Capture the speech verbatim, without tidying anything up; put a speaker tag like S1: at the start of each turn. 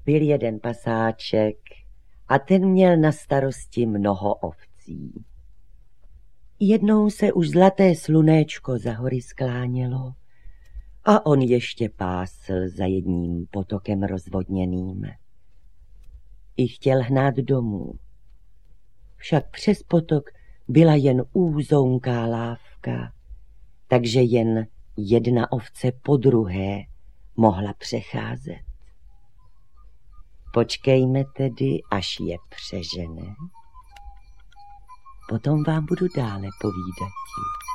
S1: Byl jeden pasáček a ten měl na starosti mnoho ovcí. Jednou se už zlaté slunéčko za hory sklánělo a on ještě pásl za jedním potokem rozvodněným. I chtěl hnát domů. Však přes potok byla jen úzonká lávka, takže jen jedna ovce po druhé mohla přecházet. Počkejme tedy, až je přežene. Potom vám budu dále povídati.